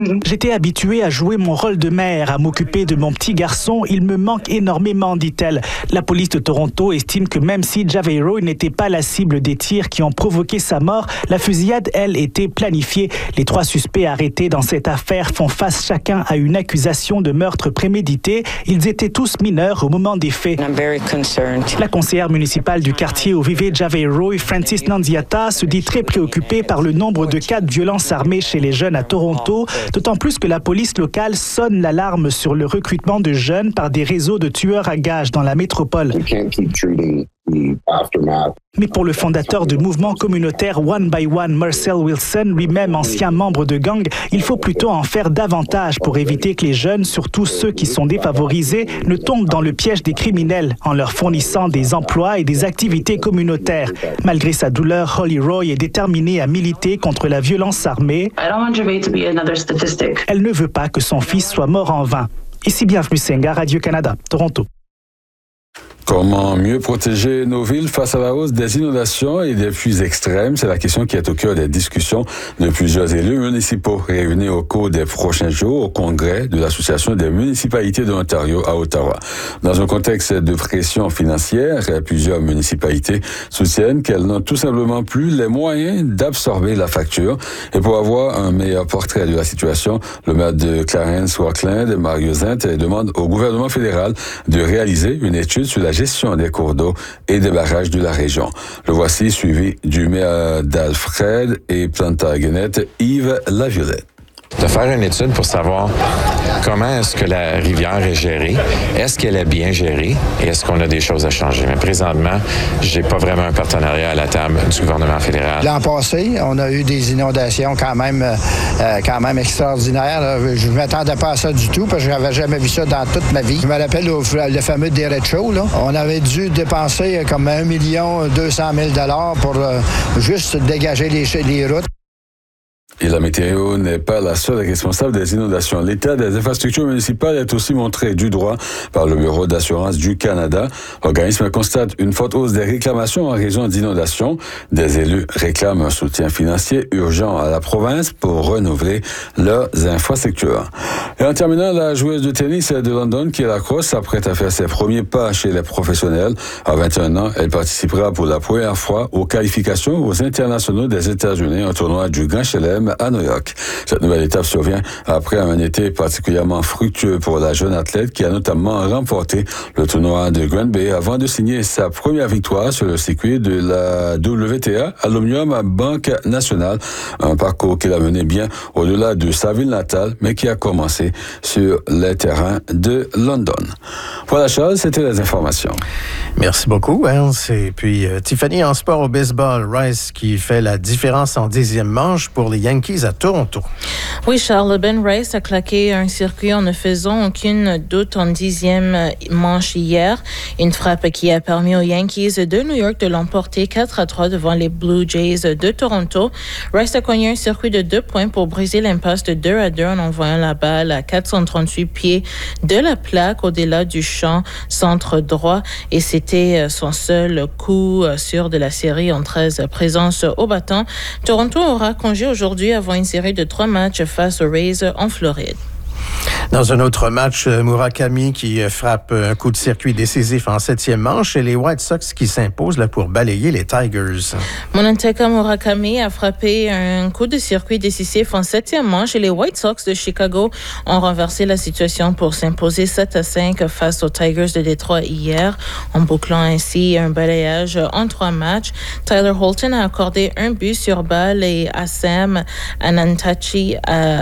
J'étais habituée à jouer mon rôle de mère, à m'occuper de mon petit garçon. Il me manque énormément, dit-elle. La police de Toronto estime que même si Javé Roy n'était pas la cible des tirs qui ont provoqué sa mort, la fusillade, elle, était planifiée. Les 3 suspects arrêtés dans cette affaire font face chacun à une accusation de meurtre prémédité. Ils étaient tous mineurs au moment des faits. La conseillère municipale du quartier où vivait Javé Roy, Francis Nandiata, se dit très préoccupée par le nombre de cas de violence armée chez les jeunes à Toronto. D'autant plus que la police locale sonne l'alarme sur le recrutement de jeunes par des réseaux de tueurs à gages dans la métropole. Mais pour le fondateur du mouvement communautaire One by One, Marcel Wilson, lui-même ancien membre de gang, il faut plutôt en faire davantage pour éviter que les jeunes, surtout ceux qui sont défavorisés, ne tombent dans le piège des criminels en leur fournissant des emplois et des activités communautaires. Malgré sa douleur, Holly Roy est déterminée à militer contre la violence armée. Elle ne veut pas que son fils soit mort en vain. Ici Bienvenue Senga, Radio-Canada, Toronto. Comment mieux protéger nos villes face à la hausse des inondations et des pluies extrêmes? C'est la question qui est au cœur des discussions de plusieurs élus municipaux réunis au cours des prochains jours au congrès de l'Association des municipalités de l'Ontario à Ottawa. Dans un contexte de pression financière, plusieurs municipalités soutiennent qu'elles n'ont tout simplement plus les moyens d'absorber la facture. Et pour avoir un meilleur portrait de la situation, le maire de Clarence Rockland, Mario Zint, demande au gouvernement fédéral de réaliser une étude sur la gestion des cours d'eau et des barrages de la région. Le voici suivi du maire d'Alfred et Plantagenet, Yves Laviolette. De faire une étude pour savoir comment est-ce que la rivière est gérée, est-ce qu'elle est bien gérée et est-ce qu'on a des choses à changer. Mais présentement, j'ai pas vraiment un partenariat à la table du gouvernement fédéral. L'an passé, on a eu des inondations quand même extraordinaires. Je ne m'attendais pas à ça du tout parce que j'avais jamais vu ça dans toute ma vie. Je me rappelle le fameux derecho, là. On avait dû dépenser comme 1 200 000 $ pour juste dégager les routes. Et la météo n'est pas la seule responsable des inondations. L'état des infrastructures municipales est aussi montré du doigt par le Bureau d'assurance du Canada. L'organisme constate une forte hausse des réclamations en raison d'inondations. Des élus réclament un soutien financier urgent à la province pour renouveler leurs infrastructures. Et en terminant, la joueuse de tennis de London, Kayla Cross, s'apprête à faire ses premiers pas chez les professionnels. À 21 ans, elle participera pour la première fois aux qualifications aux internationaux des États-Unis, un tournoi du Grand Chelem à New York. Cette nouvelle étape survient après un été particulièrement fructueux pour la jeune athlète qui a notamment remporté le tournoi de Grand Bay avant de signer sa première victoire sur le circuit de la WTA Alumnium Banque Nationale. Un parcours qui l'a mené bien au-delà de sa ville natale, mais qui a commencé sur les terrains de London. Voilà, Charles, c'était les informations. Merci beaucoup, Ernst. Et puis, Tiffany, en sport au baseball, Rice qui fait la différence en 10e manche pour les Yankees à Toronto. Oui, Charles, Ben Rice a claqué un circuit en ne faisant aucune doute en 10e manche hier. Une frappe qui a permis aux Yankees de New York de l'emporter 4-3 devant les Blue Jays de Toronto. Rice a cogné un circuit de 2 points pour briser l'impasse de 2-2 en envoyant la balle à 438 pieds de la plaque au-delà du champ centre droit. Et c'était son seul coup sûr de la série en 13 présences au bâton. Toronto aura congé aujourd'hui avant une série de 3 matchs face aux Rays en Floride. Dans un autre match, Murakami qui frappe un coup de circuit décisif en 7e manche et les White Sox qui s'imposent là pour balayer les Tigers. Munetaka Murakami a frappé un coup de circuit décisif en 7e manche et les White Sox de Chicago ont renversé la situation pour s'imposer 7-5 face aux Tigers de Détroit hier, en bouclant ainsi un balayage en 3 matchs. Tyler Holton a accordé un but sur balle et Assam Antonacci,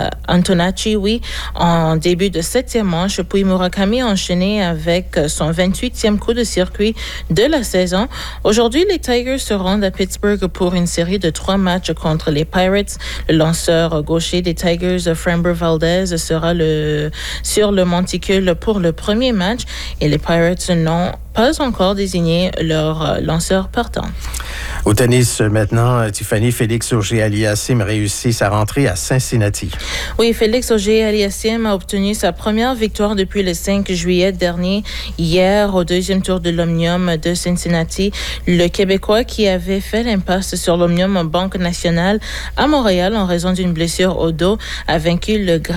en début de 7e manche, puis Murakami a enchaîné avec son 28e coup de circuit de la saison. Aujourd'hui, les Tigers se rendent à Pittsburgh pour une série de 3 matchs contre les Pirates. Le lanceur gaucher des Tigers, Framber Valdez, sera sur le monticule pour le premier match et les Pirates n'ont pas encore désigné leur lanceur partant. Au tennis, maintenant, Tiffany, Félix Auger-Aliassime réussit sa rentrée à Cincinnati. Oui, Félix Auger-Aliassime a obtenu sa première victoire depuis le 5 juillet dernier, hier, au 2e tour de l'Omnium de Cincinnati. Le Québécois qui avait fait l'impasse sur l'Omnium Banque Nationale à Montréal en raison d'une blessure au dos a vaincu le